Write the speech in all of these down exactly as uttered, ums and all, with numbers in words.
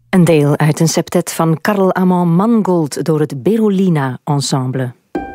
Een deel uit een septet van Karl Amand Mangold door het Berolina Ensemble.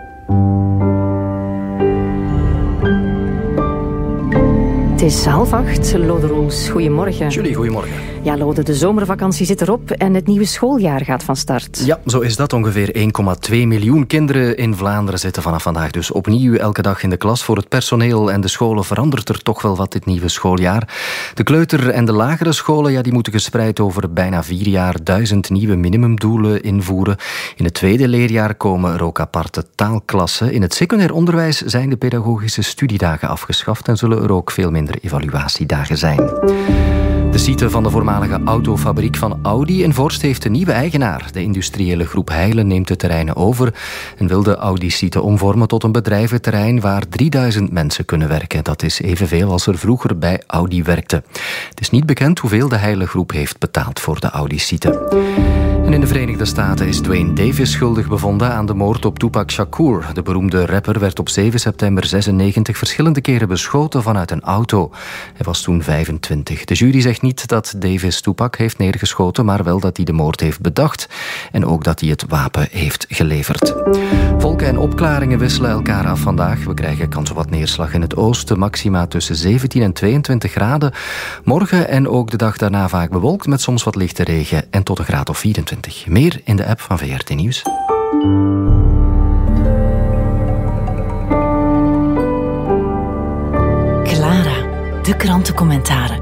Het is half acht. Lode Roels, goedemorgen. Julie, goedemorgen. Ja, Lode, de zomervakantie zit erop en het nieuwe schooljaar gaat van start. Ja, zo is dat. Ongeveer één komma twee miljoen kinderen in Vlaanderen zitten vanaf vandaag dus opnieuw elke dag in de klas. Voor het personeel en de scholen verandert er toch wel wat dit nieuwe schooljaar. De kleuter- en de lagere scholen ja, die moeten gespreid over bijna vier jaar duizend nieuwe minimumdoelen invoeren. In het tweede leerjaar komen er ook aparte taalklassen. In het secundair onderwijs zijn de pedagogische studiedagen afgeschaft en zullen er ook veel minder evaluatiedagen zijn. De site van de voormalige autofabriek van Audi in Vorst heeft een nieuwe eigenaar. De industriële groep Heilen neemt de terreinen over en wil de Audi-site omvormen tot een bedrijventerrein waar drieduizend mensen kunnen werken. Dat is evenveel als er vroeger bij Audi werkte. Het is niet bekend hoeveel de Heilen groep heeft betaald voor de Audi-site. En in de Verenigde Staten is Dwayne Davis schuldig bevonden aan de moord op Tupac Shakur. De beroemde rapper werd op zeven september zesennegentig verschillende keren beschoten vanuit een auto. Hij was toen vijfentwintig. De jury zegt niet dat Davis Tupac heeft neergeschoten, maar wel dat hij de moord heeft bedacht en ook dat hij het wapen heeft geleverd. Wolken en opklaringen wisselen elkaar af vandaag. We krijgen kans op wat neerslag in het oosten, maxima tussen zeventien en tweeëntwintig graden. Morgen en ook de dag daarna vaak bewolkt met soms wat lichte regen en tot een graad of vierentwintig. Meer in de app van V R T Nieuws. Clara, de krantencommentaren.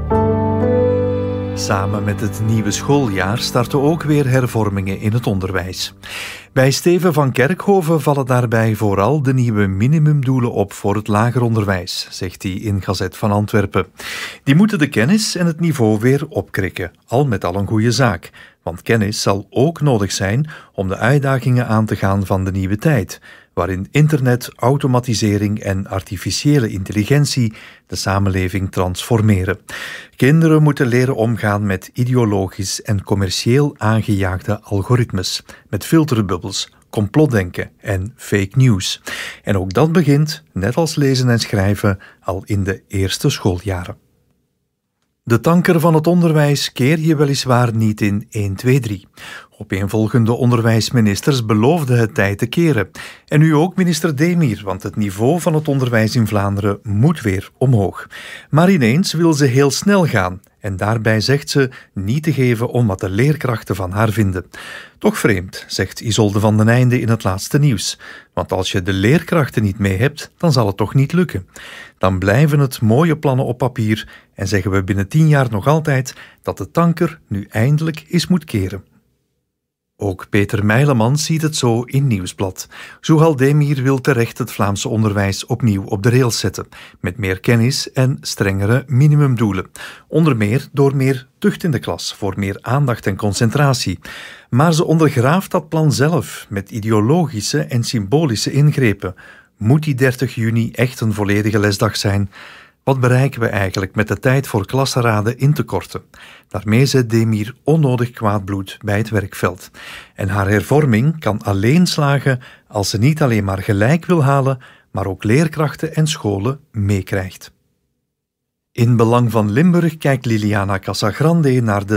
Samen met het nieuwe schooljaar starten ook weer hervormingen in het onderwijs. Bij Steven van Kerkhoven vallen daarbij vooral de nieuwe minimumdoelen op voor het lager onderwijs, zegt hij in Gazet van Antwerpen. Die moeten de kennis en het niveau weer opkrikken, al met al een goede zaak. Want kennis zal ook nodig zijn om de uitdagingen aan te gaan van de nieuwe tijd, waarin internet, automatisering en artificiële intelligentie de samenleving transformeren. Kinderen moeten leren omgaan met ideologisch en commercieel aangejaagde algoritmes, met filterbubbels, complotdenken en fake news. En ook dat begint, net als lezen en schrijven, al in de eerste schooljaren. De tanker van het onderwijs keer je weliswaar niet in één, twee, drie. Opeenvolgende onderwijsministers beloofden het tijd te keren. En nu ook minister Demir, want het niveau van het onderwijs in Vlaanderen moet weer omhoog. Maar ineens wil ze heel snel gaan. En daarbij zegt ze niet te geven om wat de leerkrachten van haar vinden. Toch vreemd, zegt Isolde van den Einde in het laatste nieuws. Want als je de leerkrachten niet mee hebt, dan zal het toch niet lukken. Dan blijven het mooie plannen op papier en zeggen we binnen tien jaar nog altijd dat de tanker nu eindelijk eens moet keren. Ook Peter Meilemans ziet het zo in Nieuwsblad. Zuhal Demir wil terecht het Vlaamse onderwijs opnieuw op de rails zetten, met meer kennis en strengere minimumdoelen. Onder meer door meer tucht in de klas, voor meer aandacht en concentratie. Maar ze ondergraaft dat plan zelf, met ideologische en symbolische ingrepen. Moet die dertig juni echt een volledige lesdag zijn? Wat bereiken we eigenlijk met de tijd voor klassenraden in te korten? Daarmee zet Demir onnodig kwaad bloed bij het werkveld. En haar hervorming kan alleen slagen als ze niet alleen maar gelijk wil halen, maar ook leerkrachten en scholen meekrijgt. In Belang van Limburg kijkt Liliana Casagrande naar de